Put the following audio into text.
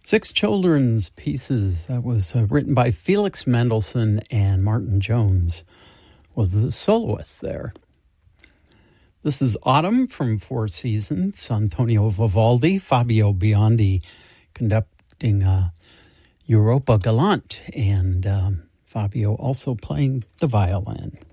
Six children's pieces. That was written by Felix Mendelssohn, and Martin Jones was the soloist there. This is Autumn from Four Seasons. Antonio Vivaldi, Fabio Biondi conducting Europa Galante, and Fabio also playing the violin.